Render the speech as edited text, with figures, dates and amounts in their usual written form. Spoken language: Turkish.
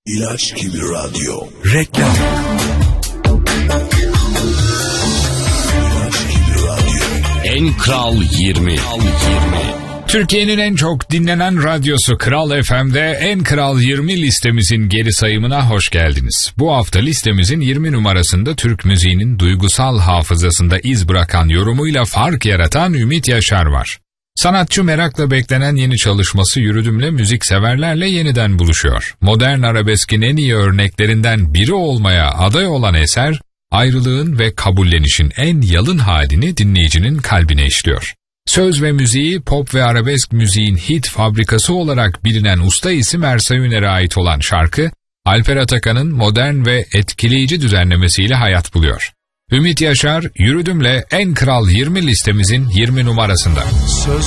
İlaç gibi radyo. Reklam. İlaç gibi radyo. En Kral 20. Türkiye'nin en çok dinlenen radyosu Kral FM'de En Kral 20 listemizin geri sayımına hoş geldiniz. Bu hafta listemizin 20 numarasında Türk müziğinin duygusal hafızasında iz bırakan yorumuyla fark yaratan Ümit Yaşar var. Sanatçı merakla beklenen yeni çalışması Yürüdüm'le müzikseverlerle yeniden buluşuyor. Modern arabeskin en iyi örneklerinden biri olmaya aday olan eser, ayrılığın ve kabullenişin en yalın halini dinleyicinin kalbine işliyor. Söz ve müziği pop ve arabesk müziğin hit fabrikası olarak bilinen usta isim Ersay Üner'e ait olan şarkı, Alper Atakan'ın modern ve etkileyici düzenlemesiyle hayat buluyor. Ümit Yaşar, Yürüdüm'le En Kral 20 listemizin 20 numarasında.